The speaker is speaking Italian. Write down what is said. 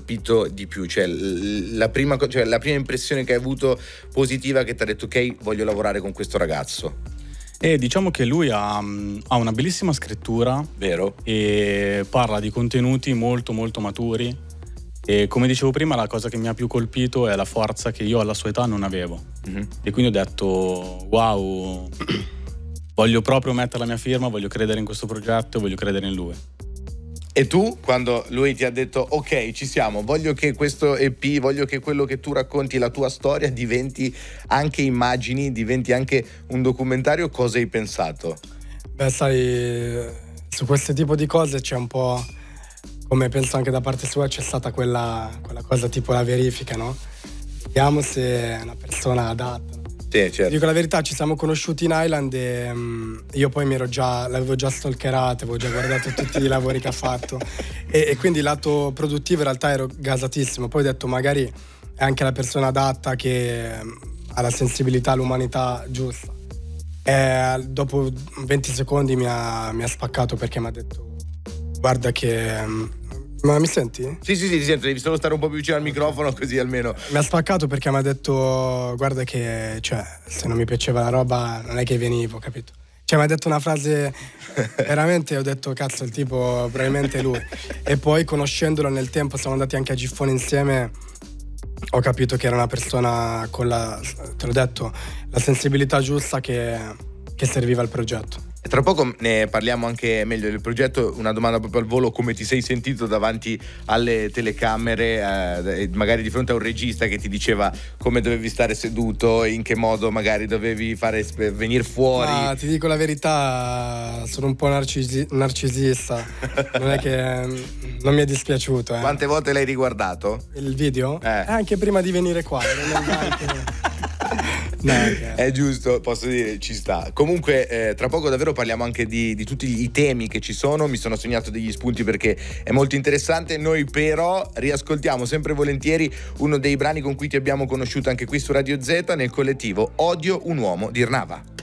colpito di più? Cioè la prima impressione che hai avuto positiva, che ti ha detto ok, voglio lavorare con questo ragazzo? E diciamo che lui ha una bellissima scrittura, vero? E parla di contenuti molto molto maturi, e come dicevo prima la cosa che mi ha più colpito è la forza che io alla sua età non avevo. E quindi ho detto wow, voglio proprio mettere la mia firma, voglio credere in questo progetto, voglio credere in lui. E tu, quando lui ti ha detto ok, ci siamo, voglio che questo EP, voglio che quello che tu racconti, la tua storia, diventi anche immagini, diventi anche un documentario, cosa hai pensato? Beh, sai, su questo tipo di cose c'è un po', come penso anche da parte sua, c'è stata quella cosa tipo la verifica, no? Vediamo se è una persona adatta. Sì, certo. Dico la verità, ci siamo conosciuti in Island e io poi l'avevo già stalkerato, avevo già guardato tutti i lavori che ha fatto e quindi lato produttivo in realtà ero gasatissimo. Poi ho detto magari è anche la persona adatta, che ha la sensibilità, l'umanità giusta. E dopo 20 secondi mi ha spaccato, perché mi ha detto guarda che... Ma mi senti? Sì, ti sento, devi solo stare un po' più vicino al microfono, così almeno. Mi ha spaccato perché mi ha detto guarda che, cioè, se non mi piaceva la roba non è che venivo, capito? Cioè mi ha detto una frase veramente, ho detto cazzo, il tipo probabilmente è lui. E poi conoscendolo nel tempo, siamo andati anche a Giffoni insieme, ho capito che era una persona con te l'ho detto, la sensibilità giusta che serviva al progetto. E tra poco ne parliamo anche meglio del progetto. Una domanda proprio al volo: come ti sei sentito davanti alle telecamere, magari di fronte a un regista che ti diceva come dovevi stare seduto, in che modo magari dovevi fare venire fuori? Ma ti dico la verità, sono un po' narcisista, non è che non mi è dispiaciuto. Quante volte l'hai riguardato? Il video? Anche prima di venire qua, No, è giusto, posso dire, ci sta. Comunque tra poco davvero parliamo anche di tutti i temi che ci sono. Mi sono segnato degli spunti perché è molto interessante. Noi però riascoltiamo sempre volentieri uno dei brani con cui ti abbiamo conosciuto anche qui su Radio Z, nel collettivo Odio un uomo di Rnava.